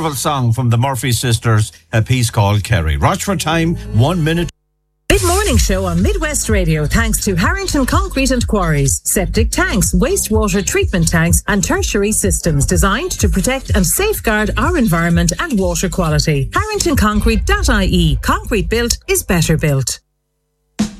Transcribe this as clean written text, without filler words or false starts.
wonderful song from the Murphy sisters, a piece called Kerry. Rochford time, 1 minute. Mid-morning show on Midwest Radio thanks to Harrington Concrete and Quarries. Septic tanks, wastewater treatment tanks and tertiary systems designed to protect and safeguard our environment and water quality. HarringtonConcrete.ie. Concrete built is better built.